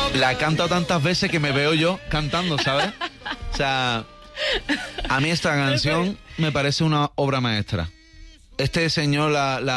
La he cantado tantas veces que me veo yo cantando, ¿sabes? O sea, a mí esta canción me parece una obra maestra. Este señor,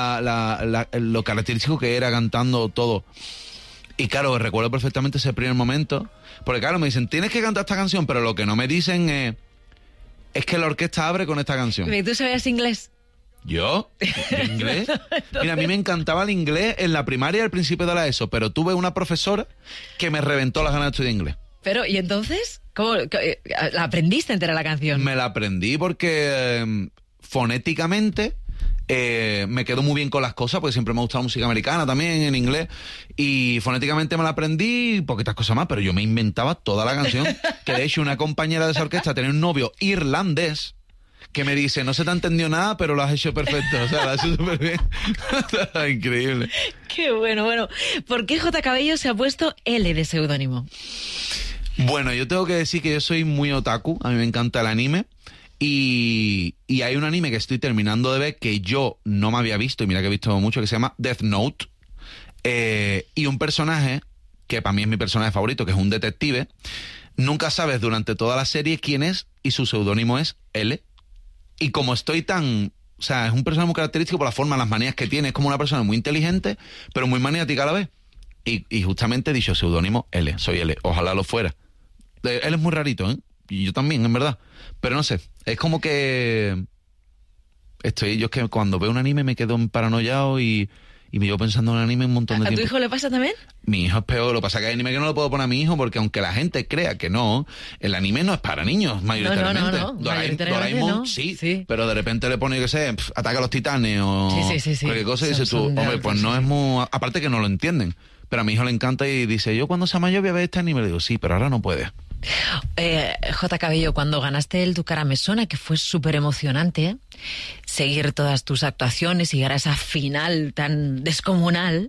lo característico que era cantando todo. Y claro, recuerdo perfectamente ese primer momento. Porque claro, me dicen, tienes que cantar esta canción, pero lo que no me dicen es que la orquesta abre con esta canción. ¿Y tú sabías inglés? ¿Yo? ¿Inglés? Mira, a mí me encantaba el inglés en la primaria al principio de la ESO, pero tuve una profesora que me reventó las ganas de estudiar inglés. Pero, ¿y entonces? ¿Cómo la aprendiste entera la canción? Me la aprendí porque fonéticamente me quedó muy bien con las cosas, porque siempre me ha gustado la música americana también en inglés, y fonéticamente me la aprendí y poquitas cosas más, pero yo me inventaba toda la canción, que de hecho una compañera de esa orquesta tenía un novio irlandés que me dice, no se te ha entendido nada, pero lo has hecho perfecto. O sea, lo has hecho súper bien. Increíble. Qué bueno. ¿Por qué J. Cabello se ha puesto L de seudónimo? Bueno, yo tengo que decir que yo soy muy otaku. A mí me encanta el anime. Y hay un anime que estoy terminando de ver que yo no me había visto, y mira que he visto mucho, que se llama Death Note. Y un personaje, que para mí es mi personaje favorito, que es un detective, nunca sabes durante toda la serie quién es, y su seudónimo es L. Y como estoy tan... O sea, es un personaje muy característico por la forma, las manías que tiene. Es como una persona muy inteligente, pero muy maniática a la vez. Y justamente he dicho seudónimo L. Soy L. Ojalá lo fuera. Él es muy rarito, ¿eh? Y yo también, en verdad. Pero no sé, es como que... Yo es que cuando veo un anime me quedo paranoiado y me llevo pensando en un anime un montón de tiempo. ¿A tu hijo le pasa también? Mi hijo es peor. Lo que pasa es que hay anime que no lo puedo poner a mi hijo porque aunque la gente crea que no, el anime no es para niños, mayoritariamente. No. Doraemon no. Sí, pero de repente le pone, yo qué sé, Ataca a los Titanes o sí. cualquier cosa y dices tú, hombre, pues no es muy... Aparte que no lo entienden. Pero a mi hijo le encanta y dice, yo cuando sea mayor voy a ver este anime. Le digo, sí, pero ahora no puedes. J. Cabello, cuando ganaste el Tu cara me suena, que fue súper emocionante seguir todas tus actuaciones y llegar a esa final tan descomunal,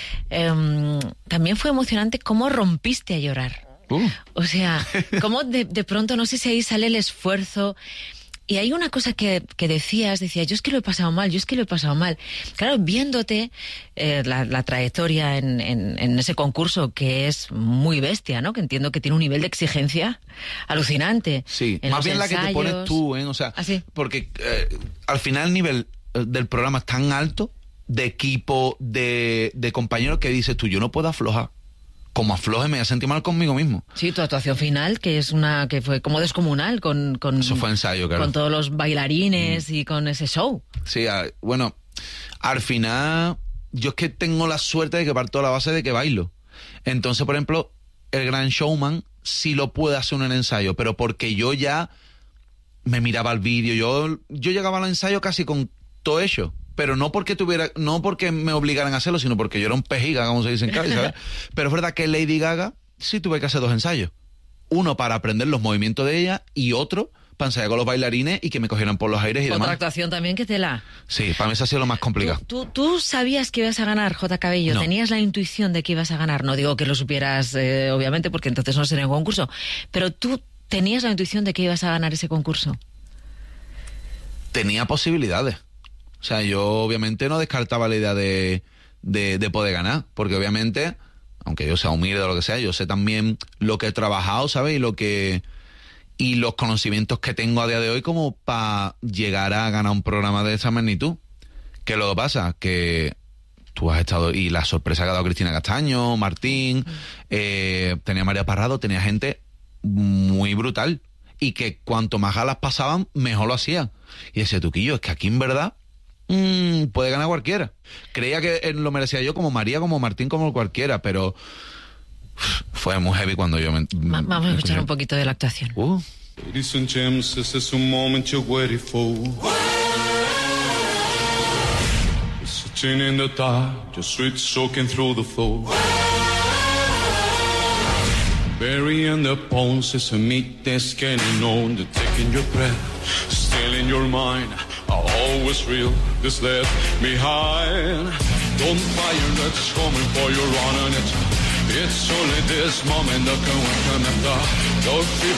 también fue emocionante cómo rompiste a llorar. O sea, cómo de pronto, no sé si ahí sale el esfuerzo. Y hay una cosa que decía, yo es que lo he pasado mal. Claro, viéndote la trayectoria en ese concurso, que es muy bestia, ¿no? Que entiendo que tiene un nivel de exigencia alucinante. Sí, más bien ensayos, la que te pones tú, ¿eh? O sea, porque al final el nivel del programa es tan alto, de equipo, de compañeros, que dices tú, yo no puedo aflojar. Como afloje me voy a sentir mal conmigo mismo. Sí, tu actuación final, que fue como descomunal, con eso fue ensayo, claro. Con todos los bailarines y con ese show. Sí, bueno, al final yo es que tengo la suerte de que parto la base de que bailo. Entonces, por ejemplo, el Gran Showman sí lo puede hacer en el ensayo, pero porque yo ya me miraba el vídeo, yo llegaba al ensayo casi con todo hecho. Pero no porque me obligaran a hacerlo, sino porque yo era un pejiga, como se dice en Cádiz, ¿sabes? Pero es verdad que Lady Gaga sí tuve que hacer 2 ensayos. Uno para aprender los movimientos de ella y otro para ensayar con los bailarines y que me cogieran por los aires y demás. Otra actuación también que Sí, para mí eso ha sido lo más complicado. ¿Tú sabías que ibas a ganar, J. Cabello? No. ¿Tenías la intuición de que ibas a ganar? No digo que lo supieras, obviamente, porque entonces no sería un concurso. Pero tú tenías la intuición de que ibas a ganar ese concurso. Tenía posibilidades. O sea, yo obviamente no descartaba la idea de poder ganar, porque obviamente, aunque yo sea humilde o lo que sea, yo sé también lo que he trabajado, ¿sabes? Y los conocimientos que tengo a día de hoy como para llegar a ganar un programa de esa magnitud. ¿Qué lo que pasa? Que tú has estado, y la sorpresa que ha dado Cristina Castaño, Martín, tenía María Parrado, tenía gente muy brutal, y que cuanto más galas pasaban, mejor lo hacían. Y ese Tuquillo, es que aquí en verdad puede ganar cualquiera. Creía que lo merecía yo, como María, como Martín, como cualquiera, pero fue muy heavy cuando yo vamos a escuchar un poquito de la actuación. Ladies and gents, this is a moment you're waiting for. Sitting in the dark, your sweat soaking through the floor. Burying the bones is a meat that's getting on. They're taking your breath, stealing your mind. Always real, this left behind. Don't fire, that's coming for you, running it. It's only this moment that can connect.